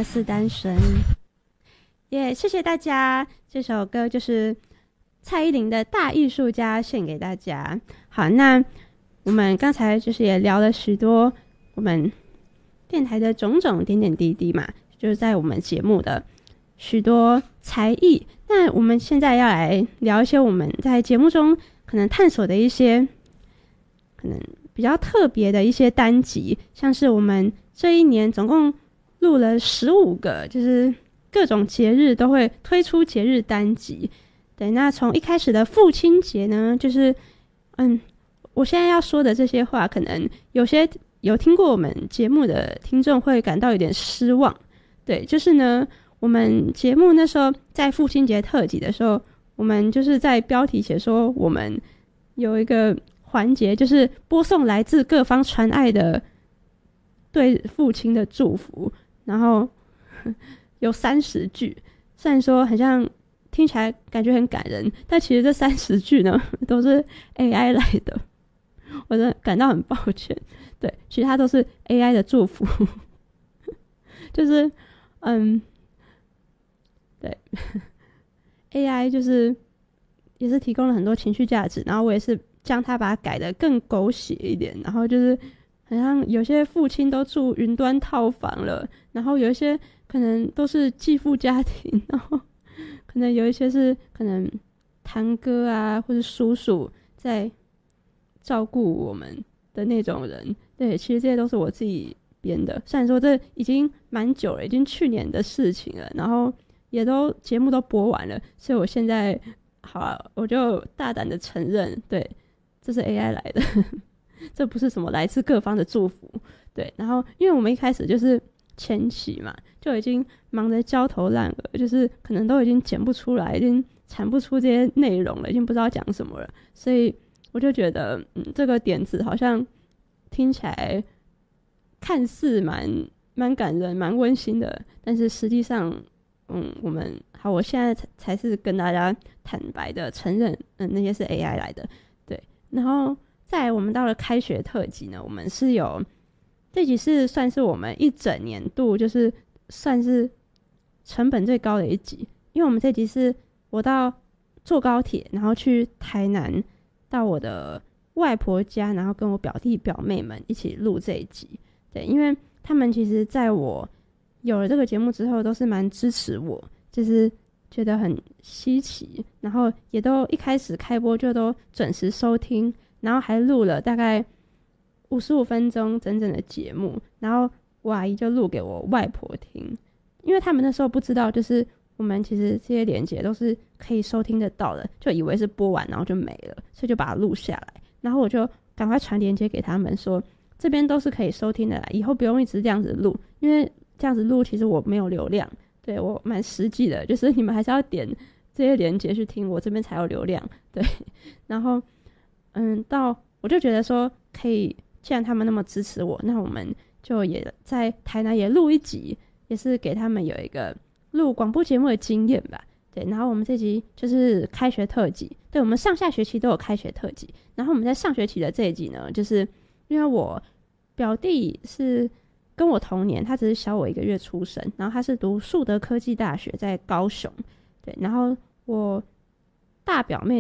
那是单身。谢谢大家，这首歌就是蔡依林的大艺术家，献给大家。好，那我们刚才就是也聊了许多我们电台的种种点点滴滴嘛，就是在我们节目的许多才艺。那我们现在要来聊一些我们在节目中可能探索的一些可能比较特别的一些单集，像是我们这一年总共录了15个，就是各种节日都会推出节日单集。对，那从一开始的父亲节呢，就是我现在要说的这些话，可能有些有听过我们节目的听众会感到有点失望。对，就是呢，我们节目那时候在父亲节特辑的时候，我们就是在标题写说我们有一个环节，就是播送来自各方传爱的对父亲的祝福，然后有30句，虽然说很像听起来感觉很感人，但其实这30句呢都是 AI 来的，我真的感到很抱歉。对，其他都是 AI 的祝福就是对AI 就是也是提供了很多情绪价值，然后我也是将它把它改得更狗血一点，然后就是好像有些父亲都住云端套房了，然后有一些可能都是继父家庭，然后可能有一些是可能堂哥啊或是叔叔在照顾我们的那种人。对，其实这些都是我自己编的，虽然说这已经蛮久了，已经去年的事情了，然后也都节目都播完了，所以我现在好了，我就大胆的承认，对，这是 AI 来的这不是什么来自各方的祝福。对，然后因为我们一开始就是前期嘛，就已经忙得焦头烂额，就是可能都已经剪不出来，已经产不出这些内容了，已经不知道讲什么了，所以我就觉得这个点子好像听起来看似蛮感人蛮温馨的，但是实际上我现在才是跟大家坦白的承认那些是 AI 来的。对，然后再来我们到了开学特辑呢，我们是有这集是算是我们一整年度就是算是成本最高的一集，因为我们这集是我到坐高铁然后去台南到我的外婆家，然后跟我表弟表妹们一起录这一集。对，因为他们其实在我有了这个节目之后都是蛮支持我，就是觉得很稀奇，然后也都一开始开播就都准时收听，然后还录了大概55分钟整整的节目，然后我阿姨就录给我外婆听，因为他们那时候不知道就是我们其实这些连结都是可以收听得到的，就以为是播完然后就没了，所以就把它录下来，然后我就赶快传连结给他们说这边都是可以收听的啦，以后不用一直这样子录，因为这样子录其实我没有流量，对，我蛮实际的，就是你们还是要点这些连结去听，我这边才有流量。对，然后到我就觉得说可以，既然他们那么支持我，那我们就也在台南也录一集，也是给他们有一个录广播节目的经验吧。对，然后我们这集就是开学特辑，对，我们上下学期都有开学特辑，然后我们在上学期的这一集呢，就是因为我表弟是跟我同年，他只是小我1个月出生，然后他是读树德科技大学在高雄。对，然后我大表妹